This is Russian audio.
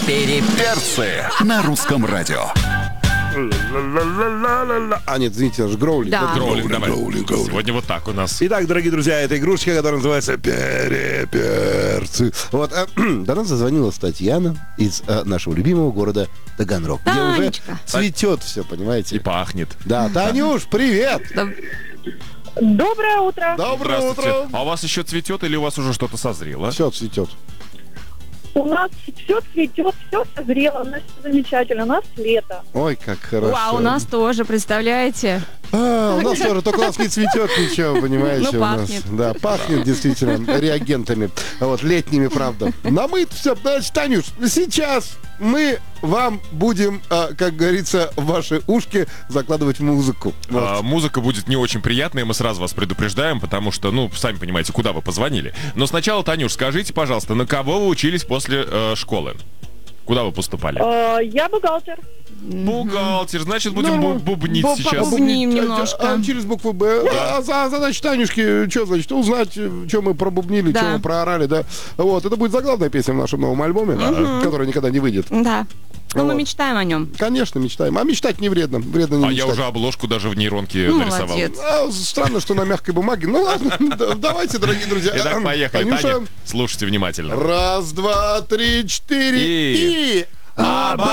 Переперцы на русском радио. А, нет, извините, аж Гроулинг. Да. Гроулинг, давай. Гроулинг. Сегодня вот так у нас. Итак, дорогие друзья, это игрушечка, которая называется Переперцы. Вот, до нас зазвонила Татьяна из нашего любимого города Таганрог, где уже Танечка. цветет все, понимаете? И пахнет. Да, Танюш, привет! Доброе утро. Доброе Здравствуйте. утро! А у вас еще цветет или у вас уже что-то созрело? Все цветет. У нас все цветет, все созрело, у нас все замечательно, у нас лето. Ой, как хорошо. А у нас тоже, представляете? У нас тоже, только у нас не цветет ничего, понимаете? Ну, у нас. пахнет. Да, пахнет действительно реагентами. Вот, летними, правда. Намыт все. Значит, Танюш, сейчас мы вам будем, как говорится, в ваши ушки закладывать музыку. Вот. Музыка будет не очень приятная, мы сразу вас предупреждаем, потому что, ну, сами понимаете, куда вы позвонили. Но сначала, Танюш, скажите, пожалуйста, на кого вы учились после школы? Куда вы поступали? Я бухгалтер. Бухгалтер, значит, будем Ну, бубнить сейчас. Побубним немножко. Через букву Б. А задача Танюшки, что значит? Узнать, что мы пробубнили, Да. что мы проорали, да. Вот, это будет заглавная песня в нашем новом альбоме, которая никогда не выйдет. Да. Но мы Вот. мечтаем о нем. Конечно, мечтаем. А мечтать не вредно. Вредно не А я мечтать. уже обложку даже в нейронке Ну, нарисовал. молодец. Странно, что на мягкой бумаге. Ну ладно, давайте, дорогие друзья. Итак, поехали, Танюша. Таня, слушайте внимательно. Раз, два, три, четыре. И- И...